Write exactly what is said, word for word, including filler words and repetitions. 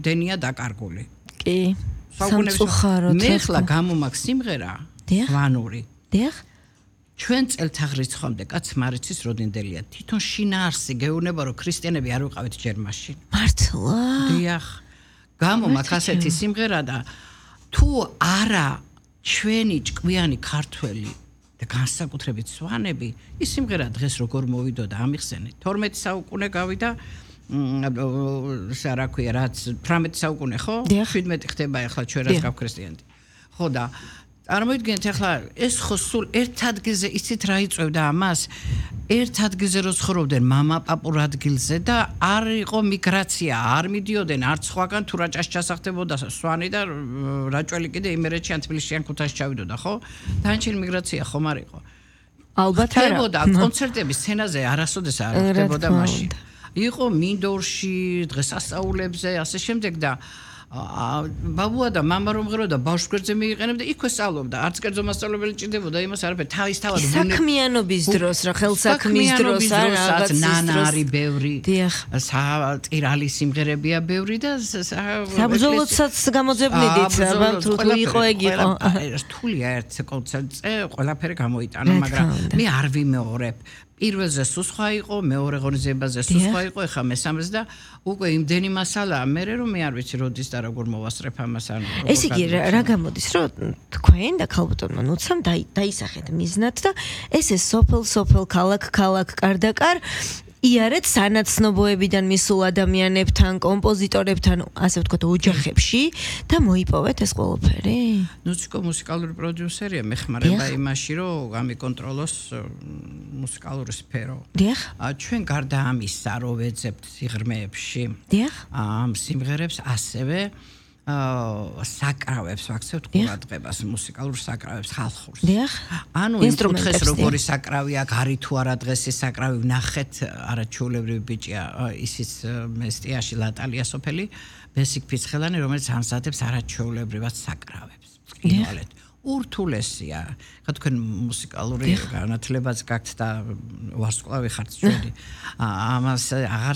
დენია დაკარგული. კი. სამწუხაროდ. მე ხლა გამომაქვს სიმღერა ვანური. დიახ. ჩვენ წელთაღრიცხვამდე კაც მარიცის როდინდელია. თვითონ შინაარსი გეუბნება რომ ქრისტიანები არ ვიყავით ჯერ მაშინ. მართლა? დიახ. გამომაქვს ასეთი სიმღერა და თუ არა ჩვენი ჭკვიანი ქართველი და განსაკუთრებით სვანები, ის სიმღერა დღეს როგორ მოვიდოდა ამიხსენეთ. თორმეტი საუკუნე გავიდა რა ქვია, რაც თვრამეტი საუკუნე ხო? შვიდმეტი ხდება ახლა ჩვენ რაც გავ ქრისტიანები. ხო და წარმოიდგინეთ ახლა ეს ხო სულ ერთ ადგილზე იცით რა იწევდა ამას? ერთ ადგილზე რო ცხოვრობდნენ მამა-პაპურ ადგილზე და არ იყო მიგრაცია, არ მიდიოდნენ არც სხვაგან თუ რაჭას ჩასახდებოდა სვანი და რაჭველი კიდე იმერეთში ან თბილისში ან ქუთაისში ჩავიდოდა, ხო? დანარჩენი მიგრაცია ხომ არ იყო? ალბათ არა. ხდებოდა კონცერტების სცენაზე არასოდეს არ ხდებოდა მაშინ. იყო მინდორში, დღესასწაულებზე, ასე შემდეგ და ბაბუა და მამა რომ ღეროდა ბავშვს გვერდზე მიიყენებდა, იქვე სწავლობდა. არც კერძო მასწავლებელი ჭირდებოდა იმას არაფერი. თავის თავად საქმიანობის დროს რა, ხელსაქმის დროს არ რაღაც ნანა არის ბევრი. ტირალი სიმღერებია ბევრი და საბრძოლოთაც გამოძებნიდით, თუ იყო ეგ იყო. რთულია ერთ კონცერტზე ყველაფერი გამოიტანა, მაგრამ მე არ ვიმეორებ. პირველზე სუსხვა იყო, მეორე ღონისძიებაზე სუსხვა იყო, ეხა მესამეზე და უკვე იმდენი მასალაა, მე რომ მე არ ვიცი როდის და როგორ მოვასწრებ ამას ან როგორ. ეს იგი რა გამოდის, რომ თქვენ და ქალბატონმა ნუცამ დაისახეთ მიზნად და ესე სოფელ სოფელ ქალაქ ქალაქ კარდაკარ იარეთ სანაცნობოებიდან მისულ ადამიანებთან, კომპოზიტორებთან, ასე ვთქვათ, ოჯახებში და მოიპოვეთ ეს ყველაფერი? ნუციკო მუსიკალური პროდიუსერია, მეხმარება იმაში, რომ გამიკონტროლოს მუსიკალური სფერო. დიახ. ჩვენ გარდა ამისა, რომ ვეძებთ სიღრმეებში, დიახ. ამ სიმღერებს ასევე საკრავებს ვაქცევთ ყურადღებას, მუსიკალურ საკრავებს, ხალხურს. დიახ. ანუ იმ კუთხეს როგორი საკრავია, გარი თუ არა დღეს ის საკრავი ვნახეთ, არაჩვეულებრივი ბიჭია, ისიც მესტიაში ლატალია სოფელი, ბესიკ ფიცხელანი, რომელიც ამზადებს არაჩვეულებრივად საკრავებს. წინვალეთ. ურთულესია. ხა თქვენ მუსიკალური განათლებაც გაქვთ და ვარსკვლავი ხართ ჩვენი. ამას აღარ